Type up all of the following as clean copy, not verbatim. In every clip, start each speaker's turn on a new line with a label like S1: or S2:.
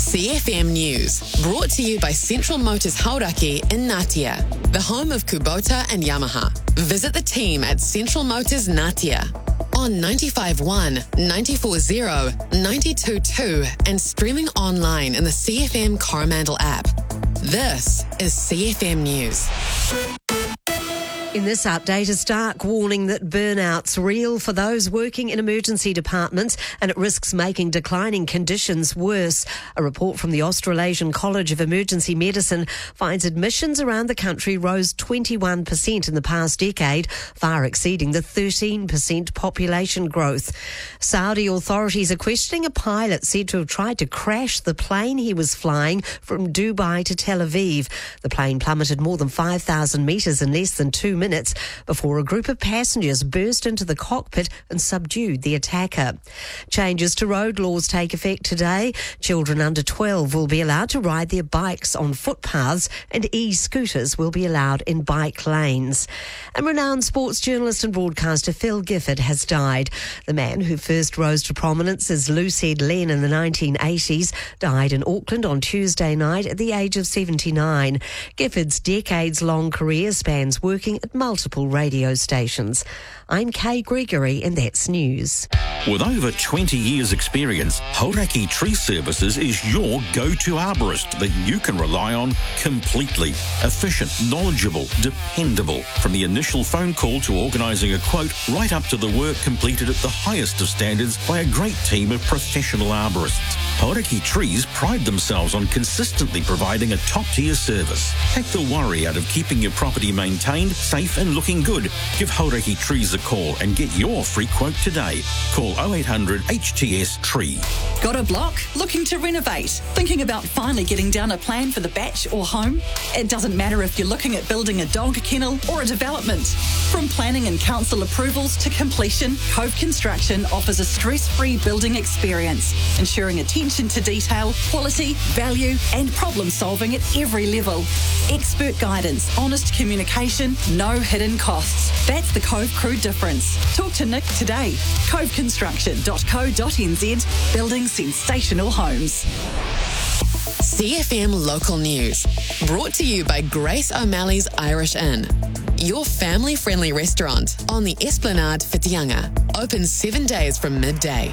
S1: CFM News, brought to you by Central Motors Hauraki in Ngatea, the home of Kubota and Yamaha. Visit the team at Central Motors Ngatea on 95.1, 94.0, 92.2 and streaming online in the CFM Coromandel app. This is CFM News.
S2: In this update, a stark warning that burnout's real for those working in emergency departments and it risks making declining conditions worse. A report from the Australasian College of Emergency Medicine finds admissions around the country rose 21% in the past decade, far exceeding the 13% population growth. Saudi authorities are questioning a pilot said to have tried to crash the plane he was flying from Dubai to Tel Aviv. The plane plummeted more than 5,000 metres in less than 2 minutes before a group of passengers burst into the cockpit and subdued the attacker. Changes to road laws take effect today. Children under 12 will be allowed to ride their bikes on footpaths and e-scooters will be allowed in bike lanes. And renowned sports journalist and broadcaster Phil Gifford has died. The man who first rose to prominence as Loosehead Len in the 1980s died in Auckland on Tuesday night at the age of 79. Gifford's decades-long career spans working at multiple radio stations. I'm Kay Gregory and that's news.
S3: With over 20 years' experience, Hauraki Tree Services is your go-to arborist that you can rely on completely. Efficient, knowledgeable, dependable. From the initial phone call to organising a quote, right up to the work completed at the highest of standards by a great team of professional arborists. Hauraki Trees pride themselves on consistently providing a top-tier service. Take the worry out of keeping your property maintained, safe and looking good. Give Hauraki Trees a call and get your free quote today. Call 0800 HTS Tree.
S4: Got a block? Looking to renovate? Thinking about finally getting down a plan for the batch or home? It doesn't matter if you're looking at building a dog kennel or a development. From planning and council approvals to completion, Cove Construction offers a stress-free building experience, ensuring attention to detail, quality, value and problem solving at every level. Expert guidance, honest communication, no hidden costs. That's the Cove Crew difference. Talk to Nick today. coveconstruction.co.nz, building sensational homes.
S1: CFM Local News, brought to you by Grace O'Malley's Irish Inn, your family-friendly restaurant on the Esplanade Whitianga. Open 7 days from midday.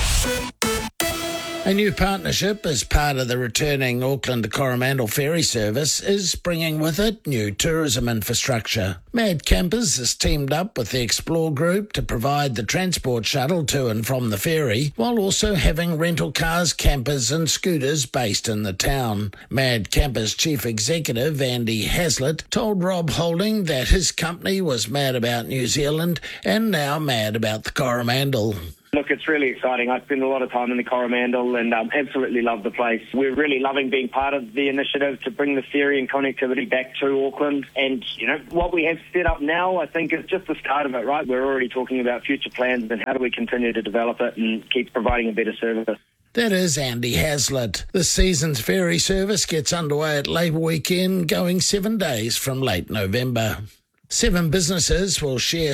S5: A new partnership as part of the returning Auckland to Coromandel ferry service is bringing with it new tourism infrastructure. Mad Campers has teamed up with the Explore Group to provide the transport shuttle to and from the ferry, while also having rental cars, campers and scooters based in the town. Mad Campers Chief Executive Andy Hazlitt told Rob Holding that his company was mad about New Zealand and now mad about the Coromandel.
S6: Look, it's really exciting. I spend a lot of time in the Coromandel and absolutely love the place. We're really loving being part of the initiative to bring the ferry and connectivity back to Auckland. And, you know, what we have set up now, I think, is just the start of it, right? We're already talking about future plans and how do we continue to develop it and keep providing a better service.
S5: That is Andy Hazlitt. This season's ferry service gets underway at Labour Weekend, going 7 days from late November. 7 businesses will share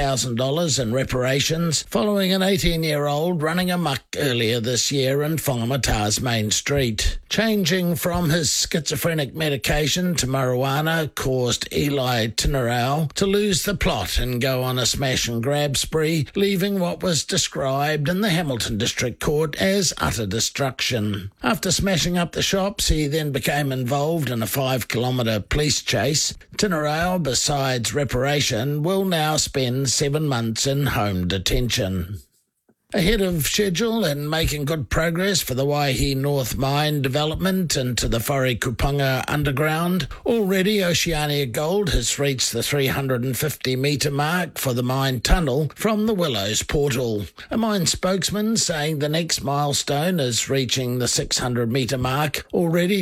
S5: $7,000 in reparations following an 18-year-old running amok earlier this year in Whangamata's Main Street. Changing from his schizophrenic medication to marijuana caused Eli Tinarau to lose the plot and go on a smash and grab spree, leaving what was described in the Hamilton District Court as utter destruction. After smashing up the shops, he then became involved in a 5-kilometre police chase. Tinarau, besides reparation, will now spend 7 months in home detention. Ahead of schedule and making good progress for the Waihi North Mine development into the Wharekupanga underground, already Oceania Gold has reached the 350-metre mark for the mine tunnel from the Willows portal. A mine spokesman saying the next milestone is reaching the 600-metre mark. Already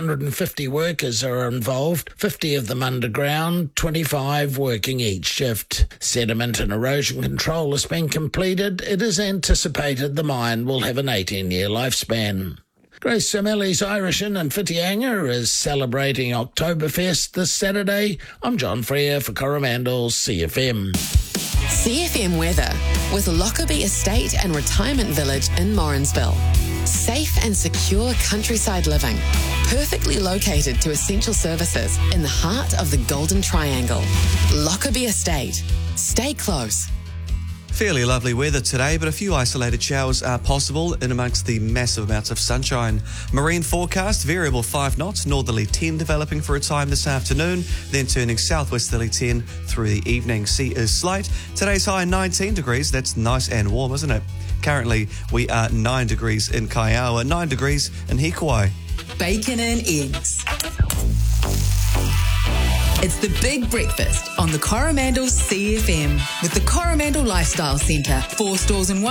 S5: 250 workers are involved, 50 of them underground, 25 working each shift. Sediment and erosion control has been completed. It is anticipated the mine will have an 18-year lifespan. Grace O'Malley's Irish Inn in Whitianga is celebrating Oktoberfest this Saturday. I'm John Freer for Coromandel's CFM.
S1: CFM weather with Lockerbie Estate and Retirement Village in Morrinsville. Safe and secure countryside living. Perfectly located to essential services in the heart of the Golden Triangle. Lockerbie Estate. Stay close.
S7: Fairly lovely weather today, but a few isolated showers are possible in amongst the massive amounts of sunshine. Marine forecast, variable 5 knots, northerly 10 developing for a time this afternoon, then turning southwesterly 10 through the evening. Sea is slight. Today's high 19 degrees. That's nice and warm, isn't it? Currently, we are 9 degrees in Kaiawa, 9 degrees in Hikuai.
S8: Bacon and eggs. It's the Big Breakfast on the Coromandel CFM with the Coromandel Lifestyle Centre. 4 stores in one.